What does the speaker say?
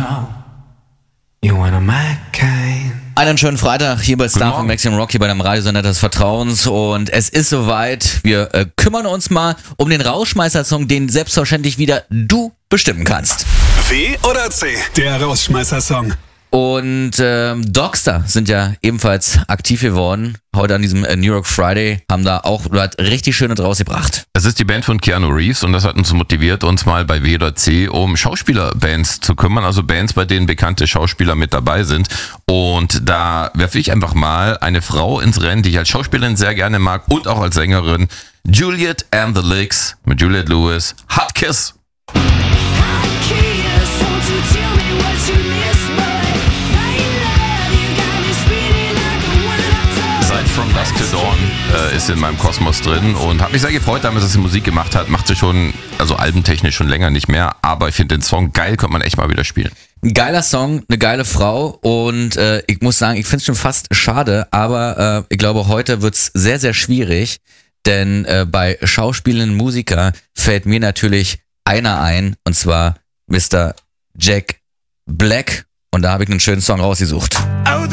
know you wanna McCain. Einen schönen Freitag hier bei Star von Maximum Rock, hier bei dem Radiosender des Vertrauens, und es ist soweit. Wir kümmern uns mal um den Rausschmeißer-Song, den selbstverständlich wieder du bestimmen kannst. W oder C? Der Rausschmeißer-Song. Und Dogstar sind ja ebenfalls aktiv geworden. Heute an diesem New York Friday haben da auch richtig Schönes rausgebracht. Es ist die Band von Keanu Reeves und das hat uns motiviert, uns mal bei W oder C um Schauspielerbands zu kümmern. Also Bands, bei denen bekannte Schauspieler mit dabei sind. Und da werfe ich einfach mal eine Frau ins Rennen, die ich als Schauspielerin sehr gerne mag und auch als Sängerin. Juliet and the Licks mit Juliette Lewis. Hot Kiss. From Dusk Till Dawn ist in meinem Kosmos drin und habe mich sehr gefreut damals, dass sie Musik gemacht hat. Macht sie schon, also albentechnisch schon länger nicht mehr, aber ich finde den Song geil, könnte man echt mal wieder spielen. Ein geiler Song, eine geile Frau, und ich muss sagen, ich finde es schon fast schade, aber ich glaube, heute wird's sehr, sehr schwierig, denn bei Schauspielern, Musiker fällt mir natürlich einer ein, und zwar Mr. Jack Black, und da habe ich einen schönen Song rausgesucht. Oh,